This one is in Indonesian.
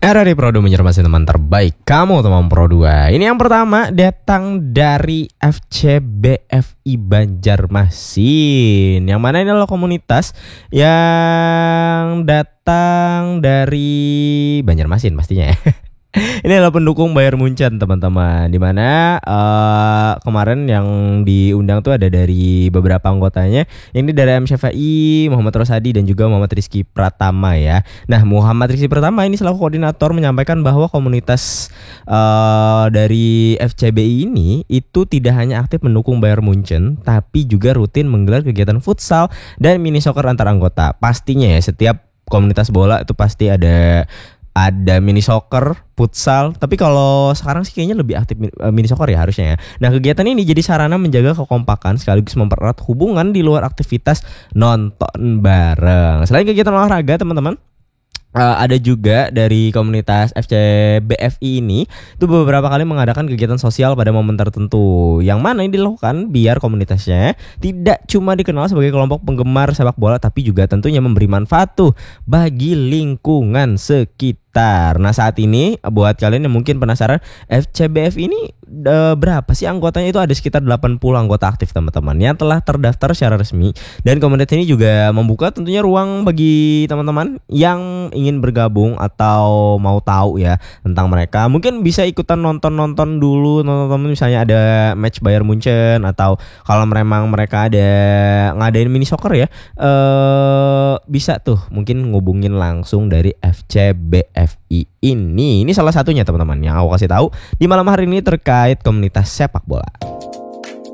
RRI Pro 2 mencermati teman terbaik kamu teman Pro 2. Ini yang pertama datang dari FC BFI Banjarmasin, yang mana ini adalah komunitas yang datang dari Banjarmasin pastinya ya. Ini adalah pendukung Bayern Munchen teman-teman, dimana kemarin yang diundang tuh ada dari beberapa anggotanya. Ini dari MCVI, Muhammad Rosadi dan juga Muhammad Rizky Pratama ya. Nah, Muhammad Rizky Pratama ini selaku koordinator menyampaikan bahwa komunitas dari FCBI ini itu tidak hanya aktif mendukung Bayern Munchen, tapi juga rutin menggelar kegiatan futsal dan mini soccer antar anggota. Pastinya ya, setiap komunitas bola itu pasti ada mini soccer, futsal. Tapi kalau sekarang sih kayaknya lebih aktif mini soccer ya harusnya ya. Nah, kegiatan ini jadi sarana menjaga kekompakan sekaligus mempererat hubungan di luar aktivitas nonton bareng. Selain kegiatan olahraga teman-teman, ada juga dari komunitas FC BFI ini itu beberapa kali mengadakan kegiatan sosial pada momen tertentu, yang mana ini dilakukan biar komunitasnya tidak cuma dikenal sebagai kelompok penggemar sepak bola, tapi juga tentunya memberi manfaat tuh bagi lingkungan sekitar. Nah, saat ini buat kalian yang mungkin penasaran, FC BFI ini berapa sih anggotanya? Itu ada sekitar 80 anggota aktif teman-teman yang telah terdaftar secara resmi, dan komunitas ini juga membuka tentunya ruang bagi teman-teman yang ingin bergabung atau mau tahu ya tentang mereka. Mungkin bisa ikutan nonton dulu, nonton misalnya ada match Bayern Munchen, atau kalau memang mereka ada ngadain mini soccer ya, bisa tuh mungkin ngubungin langsung dari FC BFI ini. Ini salah satunya teman-teman yang aku kasih tahu di malam hari ini terkait komunitas sepak bola.